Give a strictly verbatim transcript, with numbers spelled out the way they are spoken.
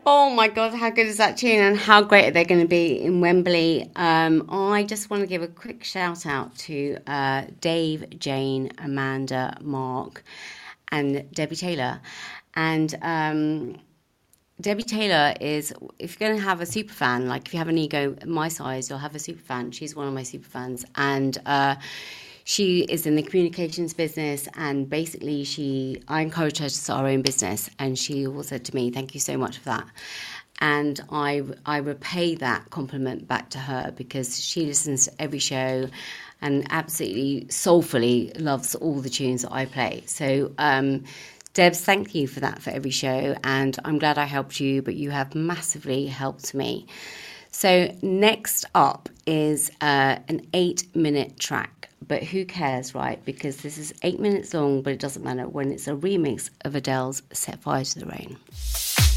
Oh my God, how good is that tune and how great are they going to be in Wembley? Um, I just want to give a quick shout out to uh, Dave, Jane, Amanda, Mark, and Debbie Taylor. And um, Debbie Taylor is, if you're going to have a super fan, like if you have an ego my size, you'll have a super fan. She's one of my super fans. And uh, she is in the communications business, and basically she, I encouraged her to start her own business, and she all said to me, thank you so much for that. And I, I repay that compliment back to her because she listens to every show and absolutely soulfully loves all the tunes that I play. So, um, Debs, thank you for that for every show, and I'm glad I helped you, but you have massively helped me. So next up is uh, an eight-minute track, but who cares, right? Because this is eight minutes long, but it doesn't matter when it's a remix of Adele's Set Fire to the Rain.